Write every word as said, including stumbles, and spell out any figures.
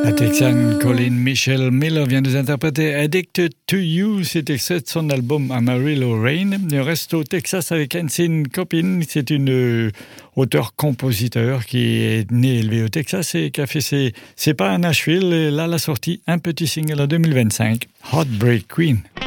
La Texane Colin Michelle Miller vient nous interpréter Addicted to You. C'est extrait de son album Amarillo Rain. Il reste au Texas avec Hansine Copin. C'est une euh, auteure-compositeur qui est née et élevée au Texas et qui a fait ses, ses pas à Nashville. Et là, elle a sorti un petit single en deux mille vingt-cinq, Heartbreak Queen.